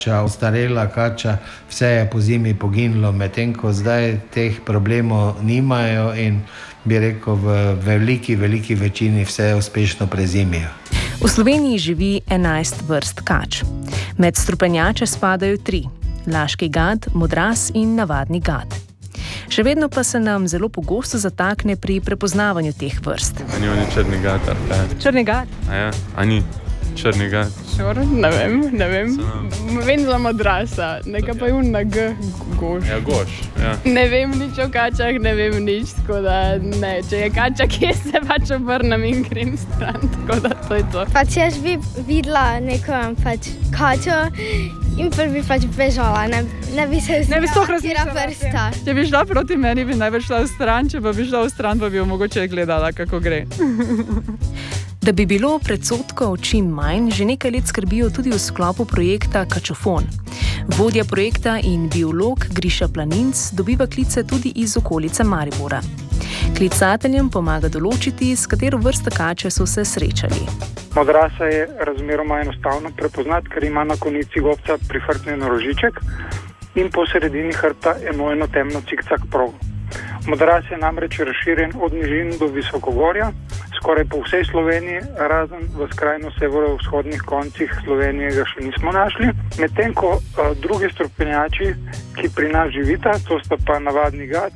Ostarela kača, vse je po zimi poginilo, medtem ko zdaj teh problemov nimajo in bi rekel, v veliki večini vse uspešno prezimijo. V Sloveniji živi 11 vrst kač. Med strupenjače spadajo 3: laški gad, modras in navadni gad. Še vedno pa se nam zelo pogosto zatakne pri prepoznavanju teh vrst. A ni on črni gad, ali kaj? Črni gad? A ni črni gad? Ne vem. Vem za modrasa, nekaj pa je na G, goš. Ja, goš, ja. Ne vem nič o kačah, ne vem nič, tako da ne. Če je kača, kje se pač obrnem in grem stran, tako da to je to. Pač jaz bi videla neko kačo in prvi pač bežala, ne bi se sploh razmišljala, vrsta. Če bi šla proti meni, bi največ šla v stran, če pa bi šla v stran, pa bi jo mogoče gledala, kako gre. Da bi bilo predsodkov čim manj, že nekaj let skrbijo tudi v sklopu projekta Kačofon. Vodja projekta in biolog Griša Planinc dobiva klice tudi iz okolice Maribora. Klicateljem pomaga določiti, s katero vrsto kače so se srečali. Modrasa je razmeroma enostavno prepoznati, ker ima na konici gobca prifrknjen rožiček in po sredini hrbta enojno temno cikcak progo. Modras je namreč razširjen od nižin do visokogorja, skoraj po vsej Sloveniji, razen v skrajno severovzhodnih koncih Slovenije ga še nismo našli. Medtem ko drugi strupenjači, ki pri nas živita, to sta pa navadni gad,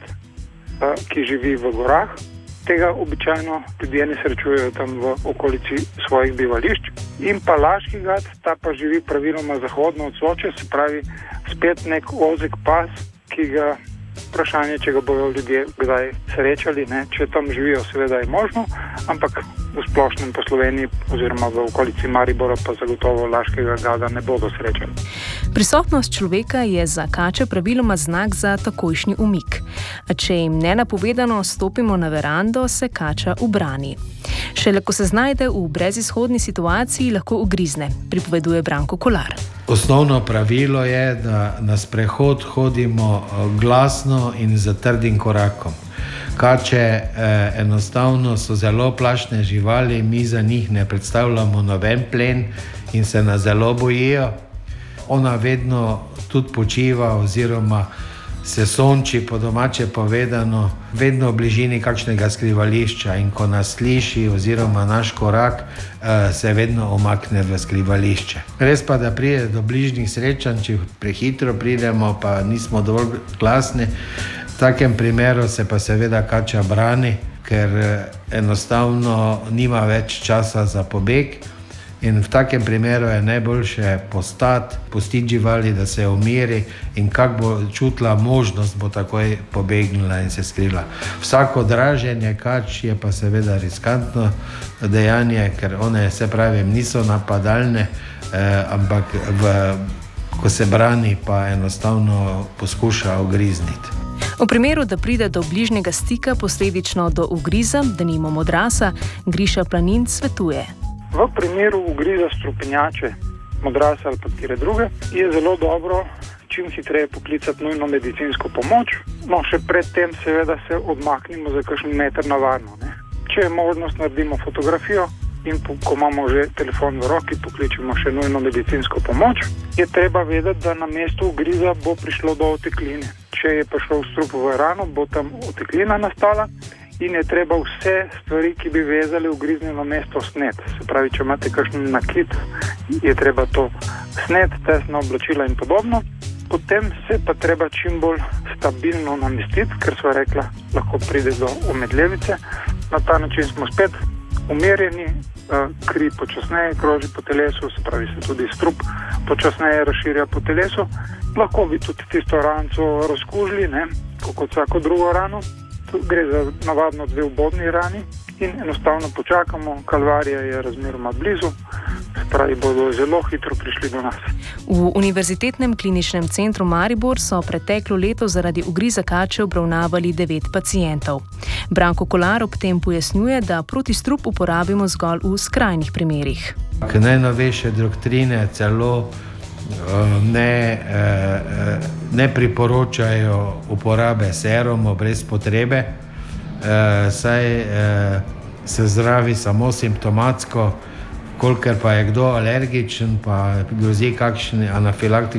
ki živi v gorah, tega običajno ljudje ne srečujejo tam v okolici svojih bivališč. In pa laški gad, ta pa živi praviloma zahodno od Soče, se pravi spet nek ozek pas, ki ga vprašanje, če ga bojo ljudje kdaj srečali, ne? Če tam živijo, seveda je možno, ampak v splošnem po Sloveniji oziroma v okolici Maribora pa zagotovo laškega gada ne bodo srečali. Prisotnost človeka je za kače praviloma znak za takojšnji umik. A če jim nenapovedano stopimo na verando, se kača ubrani. Šele ko se znajde v brezizhodni situaciji, lahko ugrizne, pripoveduje Branko Kolar. Osnovno pravilo je, da na sprehod hodimo glasno in z trdim korakom. Kače enostavno so zelo plašne živali, mi za njih ne predstavljamo noben plen in se nas zelo bojijo. Ona vedno tudi počiva oziroma se sonči, po domače povedano, vedno v bližini kakšnega skrivališča in ko nas sliši oziroma naš korak, se vedno omakne v skrivališče. Res pa, da pride do bližnjih srečanj, če prehitro pridemo, pa nismo dovolj glasni, v takem primeru se pa seveda kača brani, ker enostavno nima več časa za pobeg. In v takem primeru je najboljše pustiti živali, da se umiri in kak bo čutila možnost, bo takoj pobegnila in se skrila. Vsako draženje kač je pa seveda riskantno dejanje, ker one, se pravi, niso napadalne, ampak ko se brani, pa enostavno poskuša ugrizniti. V primeru, da pride do bližnjega stika, posledično do ugriza, denimo modrasa, Griša Planinc svetuje. V primeru ugriza strupenjače, modrasa ali pa katere druge, je zelo dobro čim hitreje poklicati nujno medicinsko pomoč. No, še predtem seveda se odmaknimo za kakšen meter na varno, ne. Če je možnost, naredimo fotografijo in ko imamo že telefon v roki, pokličemo še nujno medicinsko pomoč. Je treba vedeti, da na mestu ugriza bo prišlo do otekline. Če je prišel strup v rano, bo tam oteklina nastala. In je treba vse stvari, ki bi vezali ugriznjeno mesto, sneti. Se pravi, če imate kakšen nakit, je treba to sneti, tesna oblačila in podobno. Potem se pa treba čim bolj stabilno namestiti, ker sva rekla, lahko pride do omedlevice. Na ta način smo spet umirjeni, kri počasneje kroži po telesu, se pravi, se tudi strup počasneje razširja po telesu. Lahko bi tudi tisto ranco razkužili, ne, kot vsako drugo rano. Gre za navadno 2 vbodni rani in enostavno počakamo, kalvarija je razmeroma blizu, spravi bodo zelo hitro prišli do nas. V Univerzitetnem kliničnem centru Maribor so preteklo leto zaradi ugriza kače obravnavali 9 pacientov. Branko Kolar ob tem pojasnjuje, da protistrup uporabimo zgolj v skrajnih primerih. Najnovejše doktrine celo ne priporočajo uporabe serumov brez potrebe, saj se zdravi samo simptomatsko, kolikor pa je kdo alergičen, pa grozi kakšen anafilaktični